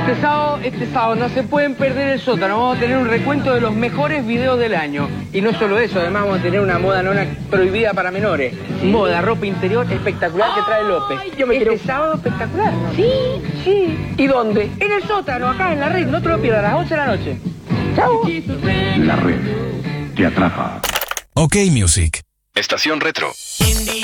Este sábado no se pueden perder el sótano. Vamos a tener un recuento de los mejores videos del año. Y no solo eso, además vamos a tener una moda nona prohibida para menores. ¿Sí? Moda, ropa interior espectacular que trae López. Yo me quiero... sábado espectacular, ¿no? Sí. ¿Y dónde? En el sótano, acá en la red. No te lo pierdas, a las 11 de la noche. Chao. La red te atrapa. OK Music. Estación Retro.